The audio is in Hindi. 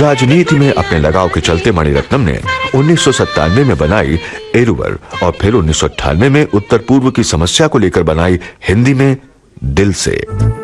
राजनीति में अपने लगाव के चलते मणिरत्नम ने 1997 में बनाई एरुवर और फिर 1998 में उत्तर पूर्व की समस्या को लेकर बनाई हिंदी में दिल से।